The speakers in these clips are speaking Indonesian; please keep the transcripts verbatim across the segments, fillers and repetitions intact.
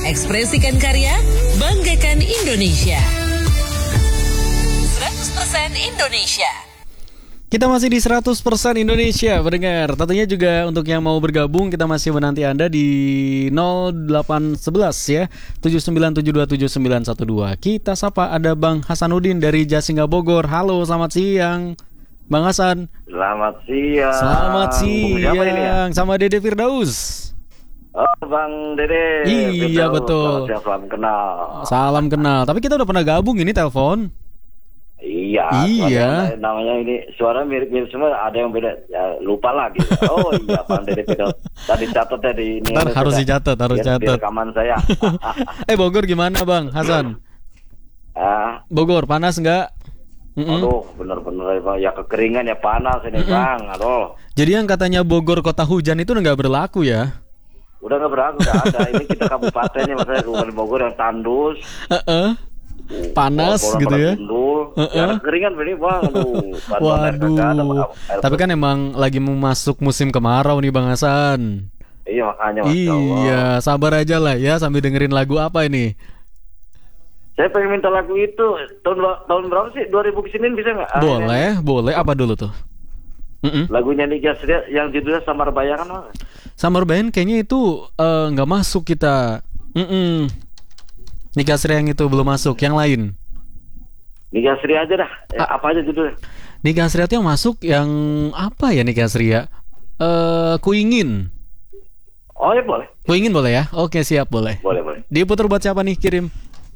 Ekspresikan karya, banggakan Indonesia. seratus persen Indonesia. Kita masih di seratus persen Indonesia, pendengar. Tentunya juga untuk yang mau bergabung, kita masih menanti Anda di nol delapan satu satu ya, tujuh sembilan tujuh dua tujuh sembilan satu dua. Kita sapa ada Bang Hasanuddin dari Jasinga Bogor. Halo, selamat siang Bang Hasan. Selamat siang. Selamat siang ya? Sama Dede Firdaus. Oh, Bang Dede. Iya, Firdaus. betul. Selamat siang, salam kenal. Salam kenal. Tapi kita udah pernah gabung ini telepon. Iya, Iya. Namanya, namanya ini suara mirip-mirip semua, ada yang beda. Ya, lupa lagi. Oh iya, Bang Dede Firdaus. Tadi catat ya di ini. Ntar harus dicatat, harus di, di catat. rekaman saya. Eh, Bogor gimana Bang Hasan? Ah, Bogor panas nggak? Mm-mm. aduh, bener-bener ya kekeringan ya panas ini, Mm-mm. Bang. Aduh. Jadi yang katanya Bogor kota hujan itu nggak berlaku ya? Udah nggak berlaku, udah ada. Ini kita kabupatennya, maksudnya Kabupaten Bogor yang tandus. Heeh. Panas Orang gitu pada ya? gundul. Uh-uh. Ya kekeringan ini, Bang. Aduh. Bantuan air kagak ada, Waduh. Bang. Air Tapi kan emang lagi mau masuk musim kemarau nih Bang Hasan. Iya makanya Masya Allah. Iya, sabar aja lah ya sambil dengerin lagu apa ini. Saya pengen minta lagu itu tahun tahun berapa sih? dua ribu kesini bisa nggak? Ah, Boleh, boleh. Apa dulu tuh? Mm-mm. ini. Lagunya Nicky Astria yang judulnya Samar Bayangan, Bang. Summer Band kayaknya itu eh, nggak masuk kita. Mm-mm. Nicky Astria yang itu belum masuk. Yang lain. Nicky Astria aja dah. Ya, Ah. apa aja judulnya? Nicky Astria itu yang masuk yang apa ya Nicky Astria? Eh, Ku Ingin. Oh ya boleh. Ku Ingin boleh ya? Oke, siap, boleh. Boleh boleh. Diputar buat siapa nih? Kirim.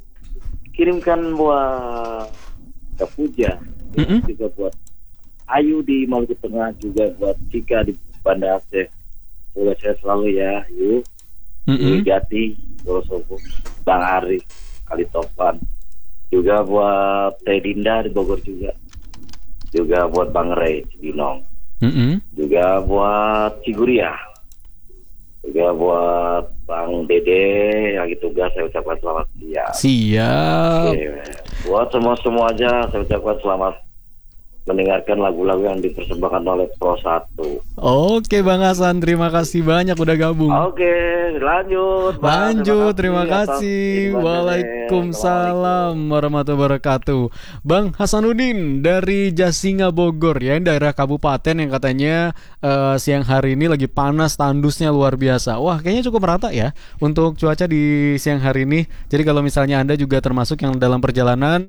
Kirimkan buat Kak Puja. Mm-mm. Juga buat Ayu di Maluku Tengah, juga buat Cika di Banda Aceh. Semoga saya selalu ya, Ayu. Mm-mm. Di Jati, Wonosobo, Bang Ari, Kalitopan. Juga buat Teh Dinda di Bogor juga. Juga buat Bang Rey Cibinong. Mm-mm. Juga buat Ciguria. Juga buat Bang Dede yang lagi tugas, saya ucapkan selamat siang. Siap. Oke. Buat semua-semua aja saya ucapkan selamat mendengarkan lagu-lagu yang dipersembahkan oleh Pro satu. Oke Bang Hasan, terima kasih banyak udah gabung. Oke, lanjut. Bang. Lanjut, terima atas kasih. informasinya. Waalaikumsalam warahmatullahi wabarakatuh. Bang Hasanuddin dari Jasinga Bogor ya, daerah kabupaten yang katanya eh, siang hari ini lagi panas, tandusnya luar biasa. Wah, kayaknya cukup merata ya untuk cuaca di siang hari ini. Jadi kalau misalnya Anda juga termasuk yang dalam perjalanan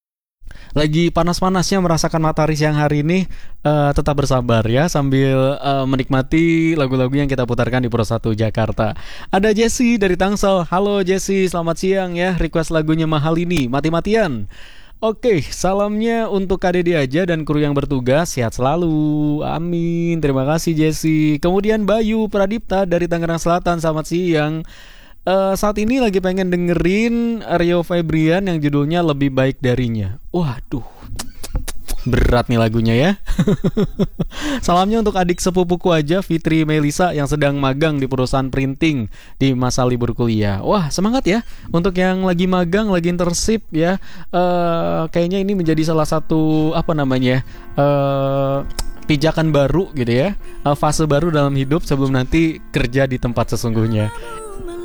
lagi panas-panasnya merasakan matahari siang hari ini, uh, tetap bersabar ya sambil uh, menikmati lagu-lagu yang kita putarkan di Pro satu Jakarta. Ada Jesse dari Tangsel. Halo Jesse, selamat siang ya. Request lagunya Mahal Ini, mati-matian. Oke, salamnya untuk K D D aja dan kru yang bertugas, sehat selalu. Amin. Terima kasih Jesse. Kemudian Bayu Pradipta dari Tangerang Selatan, selamat siang. Uh, saat ini lagi pengen dengerin Rio Febrian yang judulnya Lebih Baik Darinya. Waduh, berat nih lagunya ya. Salamnya untuk adik sepupuku aja, Fitri Melisa yang sedang magang di perusahaan printing di masa libur kuliah. Wah, semangat ya untuk yang lagi magang, lagi internship ya. Uh, kayaknya ini menjadi salah satu apa namanya uh, pijakan baru gitu ya, uh, fase baru dalam hidup sebelum nanti kerja di tempat sesungguhnya.